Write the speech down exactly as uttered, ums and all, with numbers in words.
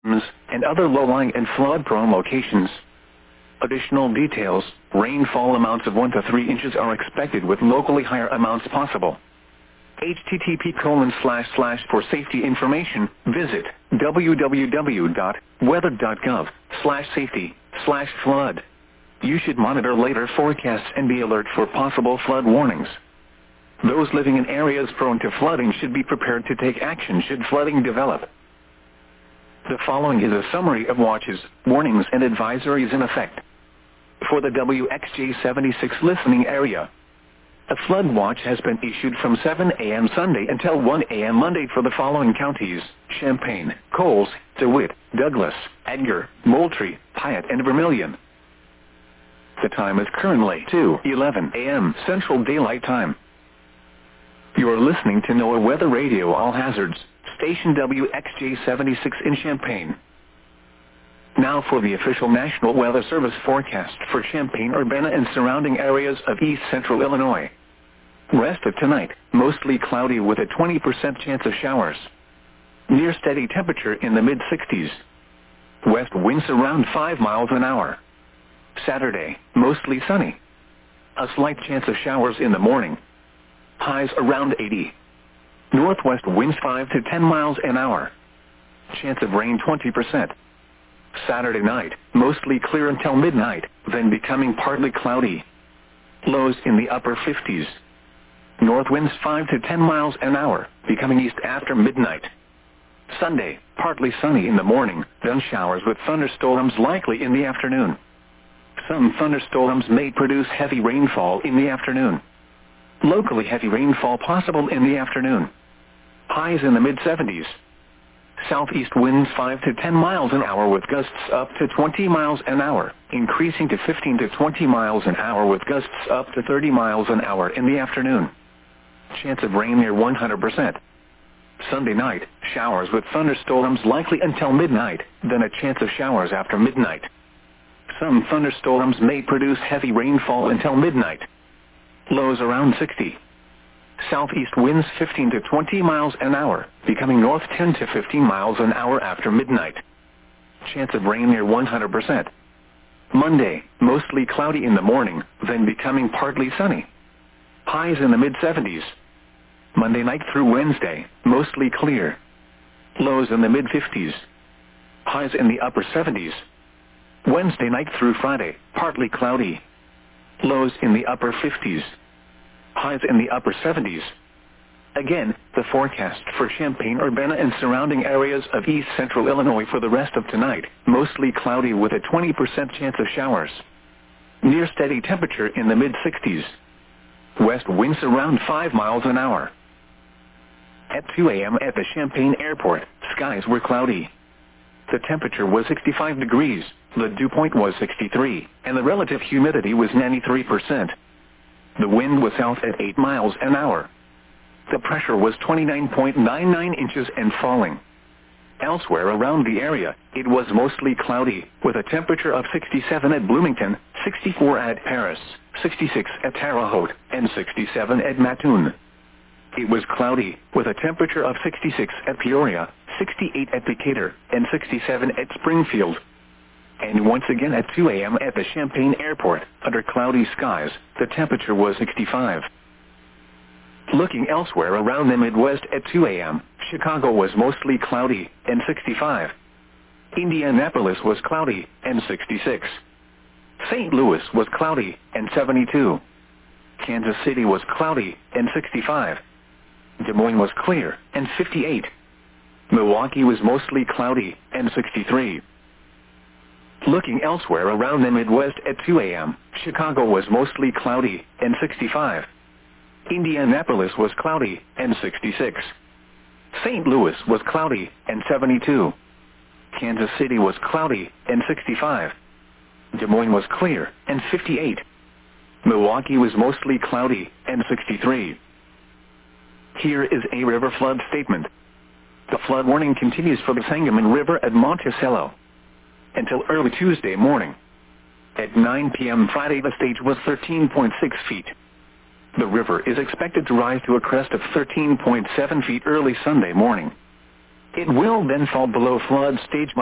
and other low-lying and flood-prone locations. Additional details, rainfall amounts of one to three inches are expected with locally higher amounts possible. http colon slash slash for safety information, visit www.weather.gov slash safety slash flood. You should monitor later forecasts and be alert for possible flood warnings. Those living in areas prone to flooding should be prepared to take action should flooding develop. The following is a summary of watches, warnings and advisories in effect. For the W X J seventy-six listening area, a flood watch has been issued from seven a m Sunday until one a m Monday for the following counties: Champaign, Coles, DeWitt, Douglas, Edgar, Moultrie, Piatt and Vermilion. The time is currently two eleven a m Central Daylight Time. You are listening to NOAA Weather Radio All Hazards, station W X J seventy-six in Champaign. Now for the official National Weather Service forecast for Champaign-Urbana and surrounding areas of east central Illinois. Rest of tonight, mostly cloudy with a twenty percent chance of showers. Near steady temperature in the mid sixties. West winds around five miles an hour. Saturday, mostly sunny. A slight chance of showers in the morning. Highs around eighty. Northwest winds five to ten miles an hour. Chance of rain twenty percent. Saturday night, mostly clear until midnight, then becoming partly cloudy. Lows in the upper fifties. North winds five to ten miles an hour, becoming east after midnight. Sunday, partly sunny in the morning, then showers with thunderstorms likely in the afternoon. Some thunderstorms may produce heavy rainfall in the afternoon. Locally heavy rainfall possible in the afternoon. Highs in the mid seventies. Southeast winds five to ten miles an hour with gusts up to twenty miles an hour, increasing to fifteen to twenty miles an hour with gusts up to thirty miles an hour in the afternoon. Chance of rain near one hundred percent. Sunday night, showers with thunderstorms likely until midnight, then a chance of showers after midnight. Some thunderstorms may produce heavy rainfall until midnight. Lows around sixty. Southeast winds fifteen to twenty miles an hour, becoming north ten to fifteen miles an hour after midnight. Chance of rain near one hundred percent. Monday, mostly cloudy in the morning, then becoming partly sunny. Highs in the mid seventies. Monday night through Wednesday, mostly clear. Lows in the mid fifties. Highs in the upper seventies. Wednesday night through Friday, partly cloudy. Lows in the upper fifties. Highs in the upper seventies. Again, the forecast for Champaign-Urbana and surrounding areas of east central Illinois for the rest of tonight, mostly cloudy with a twenty percent chance of showers. Near steady temperature in the mid sixties. West winds around five miles an hour. At two a m at the Champaign Airport, skies were cloudy. The temperature was sixty-five degrees, the dew point was sixty-three, and the relative humidity was ninety-three percent. The wind was south at eight miles an hour. The pressure was twenty-nine point nine nine inches and falling. Elsewhere around the area, it was mostly cloudy, with a temperature of sixty-seven at Bloomington, sixty-four at Paris, sixty-six at Terre Haute, and sixty-seven at Mattoon. It was cloudy, with a temperature of sixty-six at Peoria, sixty-eight at Decatur, and sixty-seven at Springfield. And once again at two a m at the Champaign Airport, under cloudy skies, the temperature was sixty-five. Looking elsewhere around the Midwest at two a m, Chicago was mostly cloudy, and sixty-five. Indianapolis was cloudy, and sixty-six. Saint Louis was cloudy, and seventy-two. Kansas City was cloudy, and sixty-five. Des Moines was clear, and fifty-eight. Milwaukee was mostly cloudy, and sixty-three. Looking elsewhere around the Midwest at two a m, Chicago was mostly cloudy, and sixty-five. Indianapolis was cloudy, and sixty-six. Saint Louis was cloudy, and seventy-two. Kansas City was cloudy, and sixty-five. Des Moines was clear, and fifty-eight. Milwaukee was mostly cloudy, and sixty-three. Here is a river flood statement. The flood warning continues for the Sangamon River at Monticello until early Tuesday morning. At nine p m Friday, the stage was thirteen point six feet. The river is expected to rise to a crest of thirteen point seven feet early Sunday morning. It will then fall below flood stage